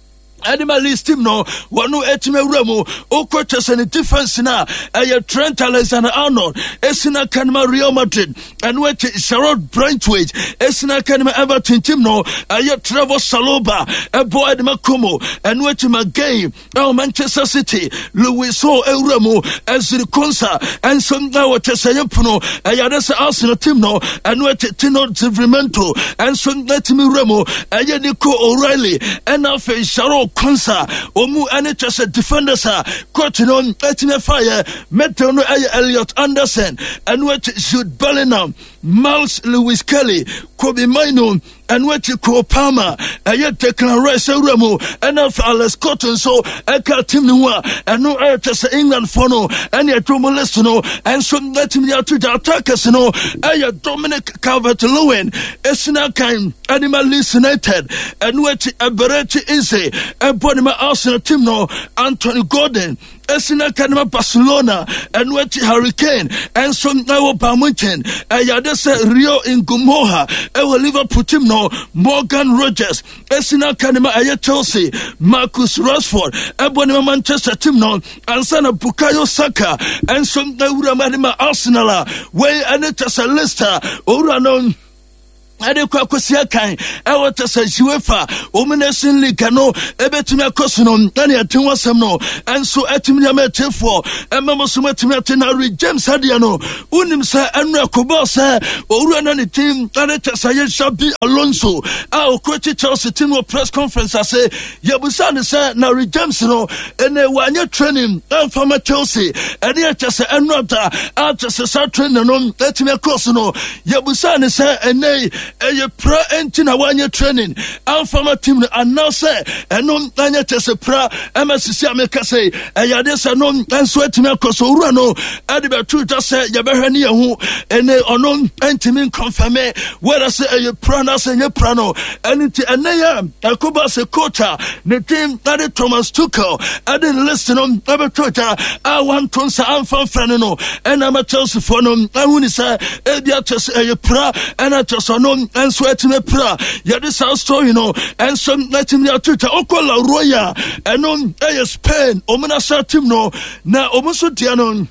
[SPEAKER 3] Animal list him no one no etime remo o coaches and defense na Trent Alexander-Arnold esina kanima Real Madrid and which Sherrod Brentwaite esina kanima Everton team no Trevor Saloba boy de Makomo and which Magay Manchester City Luis Ho Euremo Ezri Konsa and some now Chesayapuno ayadesa Arsenal team no and which Tino Livramento and some letimi remo Nico O'Reilly and now face Sherrod Konsa omu NHS defenders coaching on etime fire Metal Elliot Anderson and what Jude Bellingham Miles Lewis Kelly Kobe Maino and what you call Palmer Declan Rice Remo and Alex Cotton so Eka Tim Noir and no NHS England for no and your Dromolestino and some letting me out to the attackers no Dominic Calvert-Lewin Esina Kain Animal Leeds United and what Bereti Eze and Bonima Arsenal team no Anthony Gordon Esina Kanima Barcelona and what Hurricane and some now Bamunchen Ayadesa Rio in Gumoha Ewa Liverpool team no Morgan Rogers Esina Kanima Aya Chelsea Marcus Rashford Ebonima Manchester team no Ansana Bukayo Saka and some Naura Manima Arsenal way and it's a Leicester Uranon Ade kwa kosia kan ewata sa UEFA Women's League no ebetumi akoso no na atenwa sam no enso atumi ya metefo emamo so matumi atena James Hadia no unim sa anu akoba sa owura na ne team ade sa ye Shabi Alonso a okochi Chelsea team no press conference ase yebusa ne sa na James no ene wanya training from Chelsea ade sa anu ata a sa training no atumi akoso no yebusa ne sa ene pra entina wanya training alpha team announce eno anya tese pra MSC America say ayade se no enso etime akoso ura no ade be true just say ye be hwani ehu ene ono entime confirm whether say pra na say pra no eniti eneya akoba se coach ne team ade Thomas Tuchel ade list no ebe coach a one ton sa amfa frane no ena ma Chelsea for no ahuni say ebia tese pra ena tese no enso etime pra yade sa story no enso letime ya tuta okola roya eno Spain omuna sa team no na omuso dia no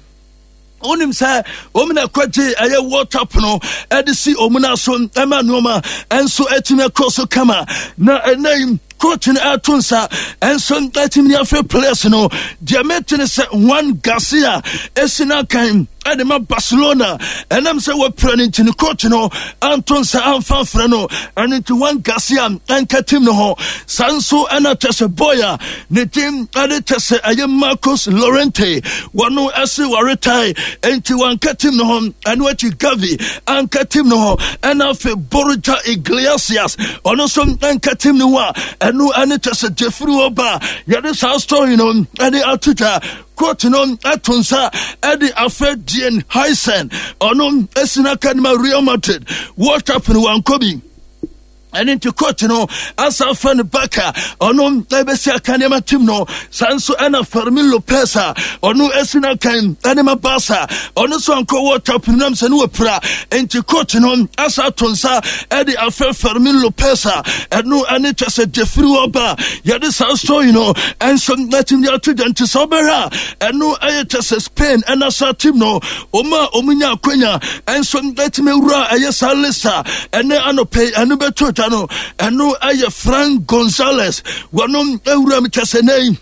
[SPEAKER 3] onim sa omuna kwaje aye World Cup no edisi omuna so ema noma enso etime cross kama na enai coaching atunsa and some 30 minute players no diameter say Juan Garcia esina kan Adema Barcelona and I'm say we're planning to coach no Antonsa Anfan Freno and into Juan Garcia and Katim no Sanso and Tessa Boya ne team ade Tessa aye Marcos Llorente wano ase waretai into one Katim no and what you Gavi and Katim no and afi Borja Iglesias ono some and Katim no no Tessa Jeffrey Oba yade sa story no ade atuta coach no atunsa ade afed Dian Heisen ono esina kanima Real Madrid what happened wankobi and into coach no asa fan baka ono ebesi akanema team no sanso ana Fermin Lopez ono esina kan anema Barca ono so anko what happened nam se no pra into coach no asa tonsa edi afa Fermin Lopez eno ani tese Jeffrey Oba yade sa story no and so letting the student to sobera eno ayetese Spain and asa team no omunya akwanya and so let me ura ayesa lista ene anope anu beto no eno aye Frank Gonzalez wano ewura mitasenei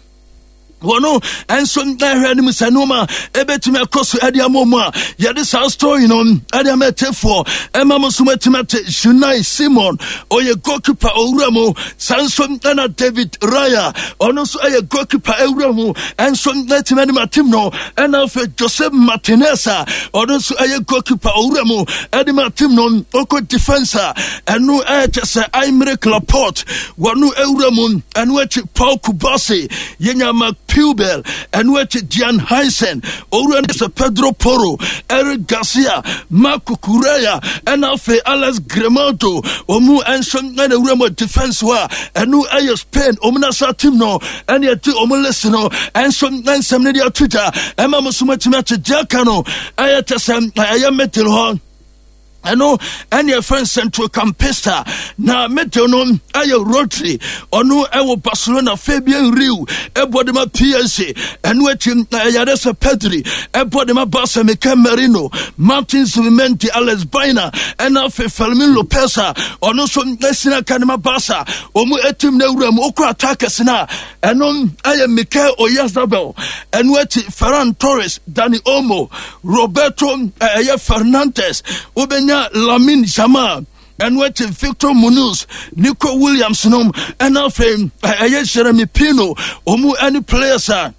[SPEAKER 3] wano enso ndahwani musanoma ebetime akoso ade amoma yade sa story no ade ametefo emamo sumatimate Junai Simon oye goalkeeper owuramo sanso na David Raya ono so aye goalkeeper owuramo enso ndetime ne matim no ena fe Joseph Martinez ono so aye goalkeeper owuramo ade matim no oko defenser enu ayetese Aymeric Laporte wano owuramo enu echi Paul Kubasi yenya Pubel and what Dian Heisen, Oran Pedro Porro, Eric Garcia, Marco Correa, and Alfe Alex Gremato, Omu and some remote defense wa, and no Ayo Spain, Omunasa Timno, and yet two Omulesino, and some media Twitter, and Mamusumati Jacano, Ayatasam, Ayametil Horn. Ano any friend Central Campesta na metronom aye Rotary ono ewo Barcelona Fabian Riu ebodema PSG eno etim Yadesa Pedri ebodema Barca Mikel Merino Martin Zubimendi Alex Baina ena Fermin Lopez ono so nesina kanema Barca omu etim na wuram okwa attackers na eno aye Mikel Oyarzabal eno eti Ferran Torres Dani Olmo Roberto aye Fernandes Lamine Jamal and what Victor Munoz, Nico Williams, and our friend Jeremy Pino, Omu any players are.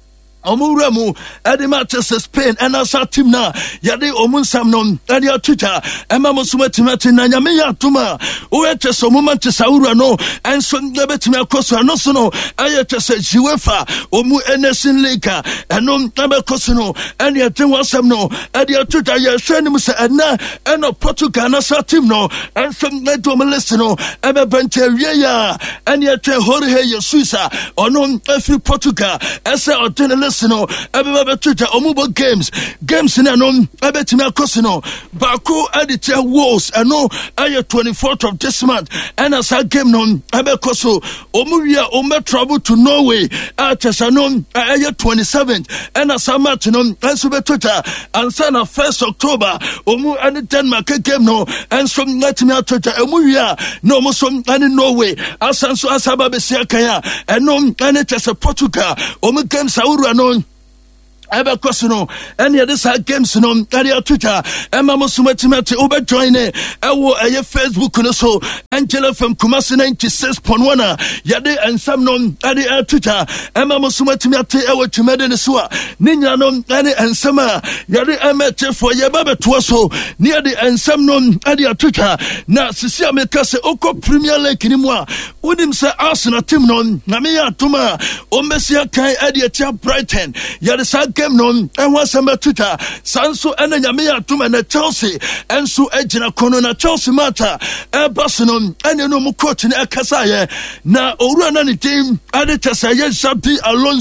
[SPEAKER 3] Omuremu edi Manchester Spain and asa team na yade omunsamnom edi atuta ema musumati na nyame ya tuma o etese Manchester ura no enso nebetime akoso no so no ayetese UEFA omu Enesin League eno abekoso no eni eten wasam no edi atuta ye hwenim se ena eno Portugal na asa team no enso nedom list no ebe bente wie ya eni eten Jorge Jesus ono every Portugal ese odene no everybody Twitter omubo games na no ebetime akoso no bako editor walls no aye 24th of this month and as a game no ebekoso omuwia ome travel to Norway at no aye 27th and as a match no enso be Twitter and sana 1st October omu and Denmark game no and from letime Twitter omuwia no mo so and Norway asanso asaba be siakaya and no and it is a Portugal omu games awura no ebe kosuno any of this games no area Twitter emma musumati over join ewo eye Facebook no so Angela from Kumasi 96.1 yade ensam no area Twitter emma musumati ewo tumede ne so ninya no any ensama yade emete for ye baba to so near the ensam no area Twitter na sisi ameka se oko Premier League ni mo a unim se Arsenal team no na me ya tuma o mesia kan area tia Brighton yade sa game no and was a Twitter Sanso and Yamia Tuma and Chelsea and so Ejina Konona Chelsea Mata Barcelona and you know coach in Kasaya na Orana team Adetasa Shabi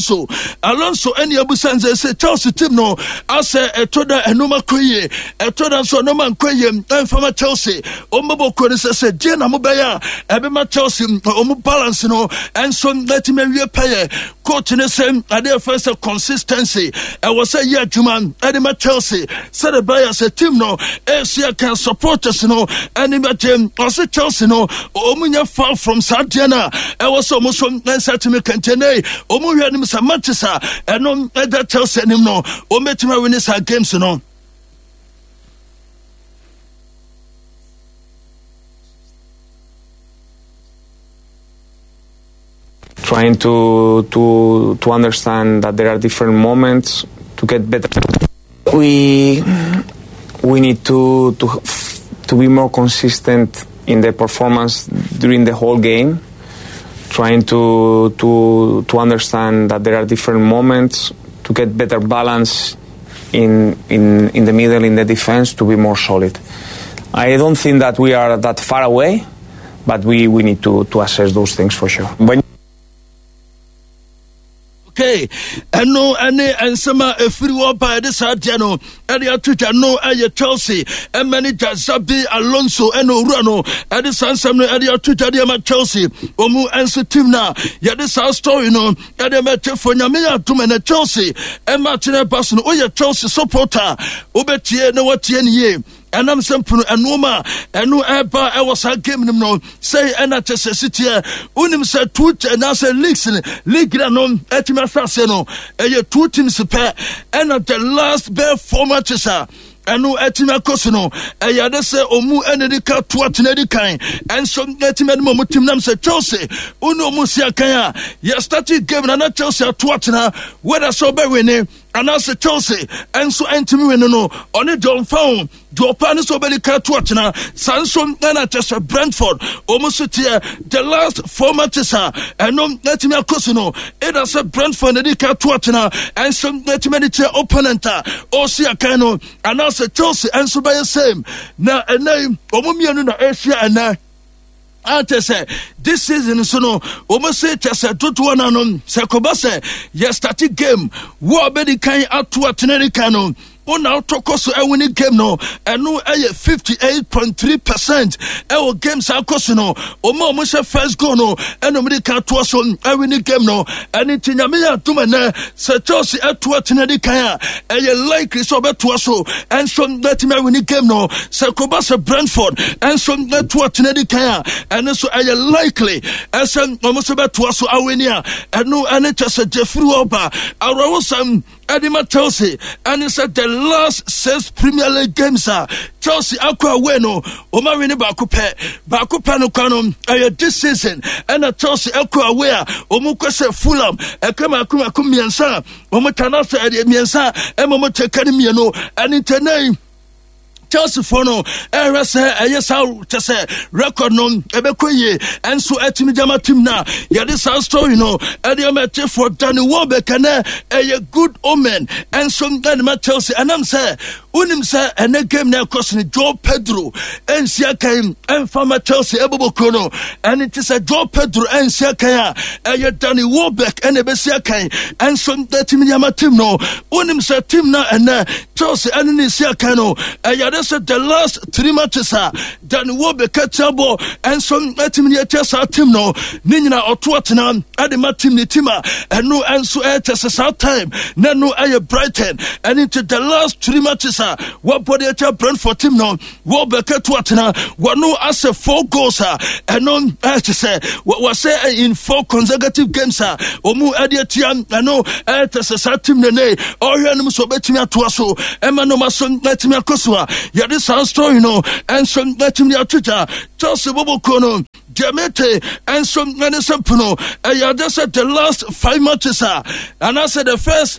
[SPEAKER 3] Alonso and Yabusanze say Chelsea team no I say a Toda and Noma Koye a Toda so no man Koye and from a Chelsea Omobo Kodis said Jena Mobaya Abema Chelsea Omo balance no and so let him pay coach in the same idea first of consistency. I was a year Juman, Edema Chelsea, said the buyers a team no, Asia can support us no, and imagine also Chelsea no, Omunya far from Santiana, I was almost from Nansatime Cantene, Omuya Nimsa Manchester, and no, that Chelsea him no, Ometima winners our games no.
[SPEAKER 4] Trying to understand that there are different moments to get better. We need to be more consistent in the performance during the whole game. Trying to understand that there are different moments to get better balance in the middle, in the defense, to be more solid. I don't think that we are that far away, but we need to assess those things for sure.
[SPEAKER 3] Okay, and no, and summer a free war by this Ardiano, and the Twitter no, and Chelsea, and manager Zabi Alonso, and Urano, and the San Samuel, and the Twitter, the Chelsea, Omu and Sutimna, yet this our story, no, and the matter for Yamia to man Chelsea, and Martin Basson, or your Chelsea supporter, Obetia, no what ye. And I'm simple and Noma and no ever I was a game no say and at city unim said two and I said league no etima saseno a 2 teams pair and at the last bare 4 matches anu etima kosono yade se omu enedika tuatenedi kan enso etima no mu tim nam se Chelsea unu omu sia kan a ya started game na Chelsea tuatena whether so be winning and also Chelsea and so entimi win no on John Found Japan so be ka tuatena Sanson na Chelsea Brentford almost the last 4 matches and no etima kosono it as a Brentford edika tuatena and so etima the opponent o sia kan no and also Chelsea and so by the same na name omumianu na Asia and ante say this season so no almost say just a total one se kobase ye start game wo be di kan atu ateneri kan no now talk also a winning game no and no 58.3% our games are cost no omo first goal no and nobody can to us on a winning game no and it in Yamia Tumana Sir Chelsea at to Tinadi Kaya and you likely so bet to us and some that me winning game no Sir Kobasa Brentford and some that to Tinadi Kaya and so are you likely as some almost about to us our winner and no and just a Jeffrey Oba our some Edima Chelsea and it's at the last 6 Premier League games Chelsea akwa weno oma wini bakupe no kwano this season and Chelsea akwa aware omu kwese Fulham ekema miensa omu tanasa miensa omu tekani mieno and intenai Chelsea for no yes how to say record no ebekoye and so etimi jama team na ya this story no ediomete for Danny Welbeck na a good omen and some Chelsea and I'm say unim say and game na cost ni Joe Pedro and Siaka and former Chelsea Ebobokono and it is a Joe Pedro and Siaka Danny Welbeck and Ebesiaka and some etimi jama team no unim say team na and Chelsea and Siaka no said the last 3 matches Danny Welbeck table and some team no Nina or Tottenham Adema team ni tima and no answer at a time no I Brighton and into the last 3 matches what body at Brentford team no Welbeck Tottenham what no as 4 goals and no to say what was say in 4 consecutive games omu adiatiam and no at a team ne or you so betimia to us so Emma no mason betimia koswa ya this story no and some betimia Twitter Chelsea Bobo Kono Jamete and some Nanesampuno I just said the last 5 matches and I said the first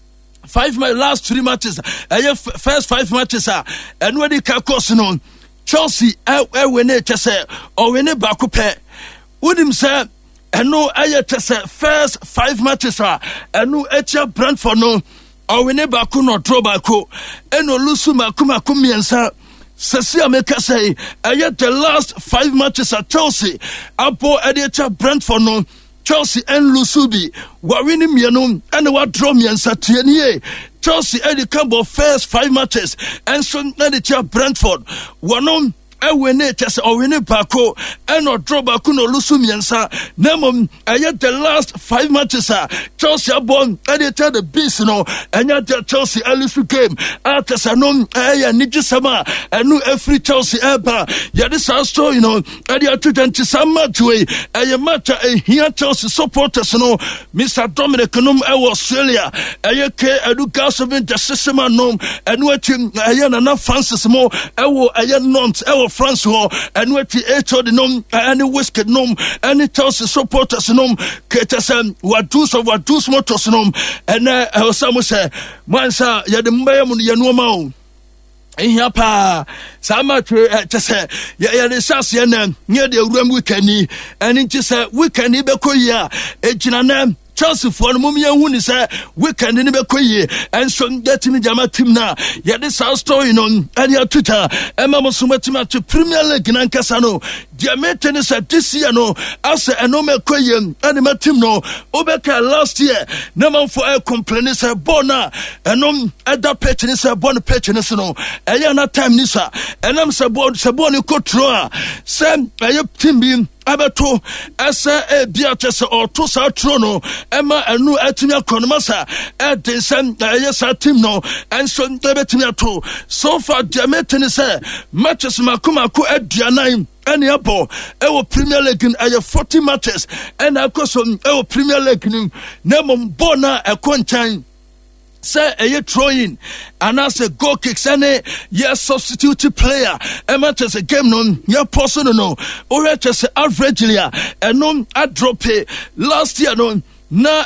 [SPEAKER 3] 5 my last 3 matches first 5 matches and when they can cost no Chelsea when it say or when it bakupe would him say and no I say first 5 matches and no etia Brentford no or we never could not draw back and no Lusuma Kumiansa Cecilia make say yet the last 5 matches at Chelsea Apo Editor Brentford no Chelsea and Lusubi were winning Mianum and what draw Miansa Tienie Chelsea Eddie Campbell first 5 matches and some Editor Brentford one on Ewene tese owene bako eno draw bako no lusu miensa nemom the last 5 matches Chelsea abon edited the beast no enya the Chelsea elusu game atesa no nijisama enu every Chelsea eba this story you know edi some match way match here Chelsea supporters no Mr. Dominic Num Australia ke educa 7 the system no enu etim na Francis mo nont France and what the nom any whiskey nom any Chelsea supporters nom Ketasam what do motors nom and some say mansa ya the mbayam yanuama here pa sama to say ya the sas near the room weekend and it is a weekend bekoya ejina Chelsea for Mumia Wuni say weekend in the and so get me Jama team now. Yeah, this our story on your Twitter. Emma Mosumatima to Premier League in Ancasano. Dear maintenance this year no as a no Koyen and my team no Obeka last year. No for a complaint say bona and no other petting is a bon pettiness no. Ayana time nisa and I'm Saboni Cotroa. Sam I team being abeto asa biatese oto sa trono ema enu atimia konomasa edensem yesa team no enso ndebetimi ato so far diametene say matches makumako aduanan any abo ewo Premier League in 40 matches and akoso ewo Premier League nim nemom bona ekonchan say a throwing and as a goal kicks any yes substitute player and matches a game non your person no or just averagely and non a drop last year non na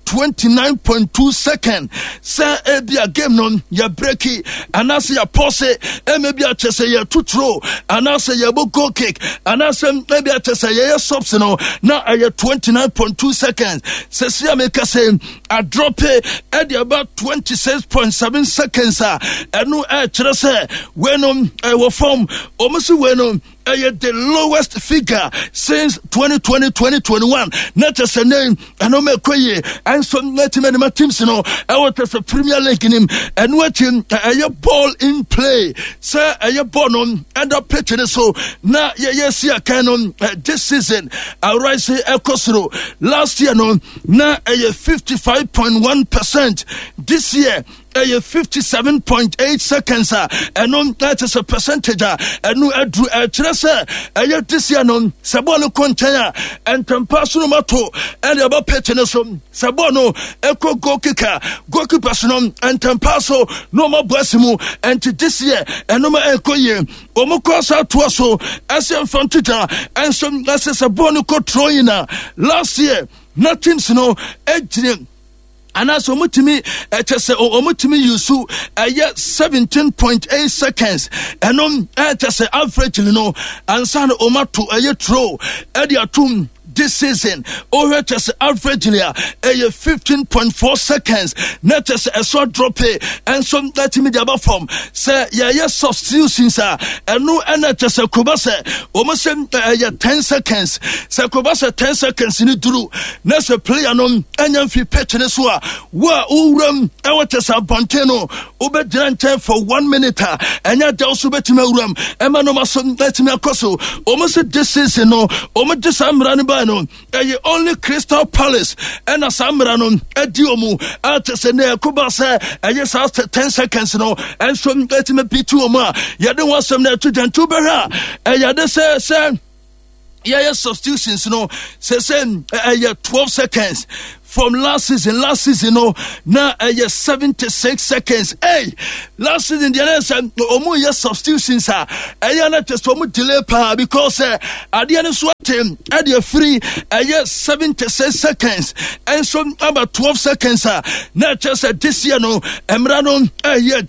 [SPEAKER 3] 29.2 seconds say e be a game non ya breaki and as ya pause e maybe a chese ya to throw and as ya goal kick and as maybe a chese ya subs no na 29.2 seconds say see make say a drop at about 26.7 seconds and no chere say when we form almost when the lowest figure since 2020-2021. Not as a name, and no me and some Latin teams, I want as a Premier League in him, and watching a ball in play. Sir, a ball on and up pitching so now, yes, yeah, canon this season. I rise here, last year, now a 55.1%. This year, 57.8 seconds, and on that is a percentage, and no Drew Tressa, this year, no Sabono Container, and Tampasso Mato, and about Petinasum, Sabono, Echo Gokipa, and Tampasso, no more Blessimu, and this year, and no more Echo year, Omokosa Tuaso, Asian Frontita, and some Lasses Sabono Cotroina, last year, nothing, no, Edging. And as omutimi etese omutimi yusu 17.8 seconds and etese average ansa na omato throw atum this season over just averagely 15.4 seconds not just a short drop and some that media form say substitutions and no and just a kubase almost 10 seconds say kubase 10 seconds in through next player no and fi petene so wa uram e watch a bonteno obedran for 1 minute and ya also betima uram e ma no maso let me akoso almost this season no almost this amrani ba no only Crystal Palace and a Samrano Ediomu at Sene Kubasa and yes after 10 seconds no and some let me be 2 more you don't want some there to then to bear and you say substitutions say 12 seconds from last season now 76 seconds. Hey, last season the answer substitutions not just delay because at the end of swatting at your free 76 seconds and some about 12 seconds not just this year Emrano